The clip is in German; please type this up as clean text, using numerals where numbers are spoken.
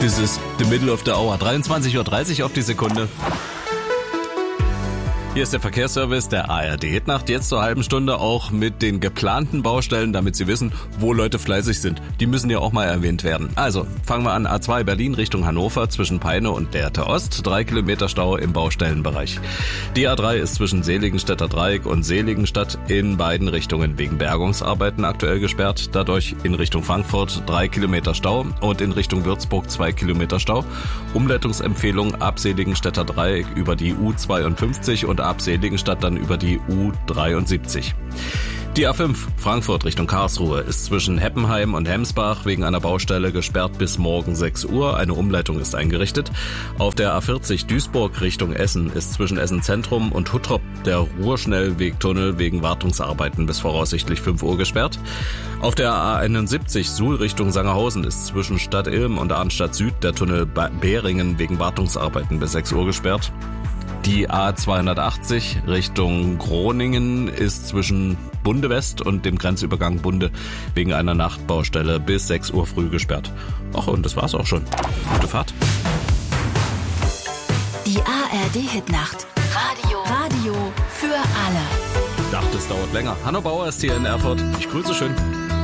This is the middle of the hour. 23:30 Uhr auf die Sekunde. Hier ist der Verkehrsservice der ARD Hitnacht. Jetzt zur halben Stunde auch mit den geplanten Baustellen, damit Sie wissen, wo Leute fleißig sind. Die müssen ja auch mal erwähnt werden. Also, fangen wir an. A2 Berlin Richtung Hannover zwischen Peine und Lehrte Ost. 3 Kilometer Stau im Baustellenbereich. Die A3 ist zwischen Seligenstädter Dreieck und Seligenstadt in beiden Richtungen wegen Bergungsarbeiten aktuell gesperrt. Dadurch in Richtung Frankfurt 3 Kilometer Stau und in Richtung Würzburg 2 Kilometer Stau. Umleitungsempfehlung ab Seligenstädter Dreieck über die U52 und ab Seligenstadt dann über die U73. Die A5 Frankfurt Richtung Karlsruhe ist zwischen Heppenheim und Hemsbach wegen einer Baustelle gesperrt bis morgen 6 Uhr. Eine Umleitung ist eingerichtet. Auf der A40 Duisburg Richtung Essen ist zwischen Essen Zentrum und Huttrop der Ruhrschnellwegtunnel wegen Wartungsarbeiten bis voraussichtlich 5 Uhr gesperrt. Auf der A71 Suhl Richtung Sangerhausen ist zwischen Stadt Ilm und Arnstadt Süd der Tunnel Beringen wegen Wartungsarbeiten bis 6 Uhr gesperrt. Die A280 Richtung Groningen ist zwischen Bunde West und dem Grenzübergang Bunde wegen einer Nachtbaustelle bis 6 Uhr früh gesperrt. Ach, und das war's auch schon. Gute Fahrt. Die ARD Hitnacht. Radio für alle. Ich dachte, es dauert länger. Hanno Bauer ist hier in Erfurt. Ich grüße schön.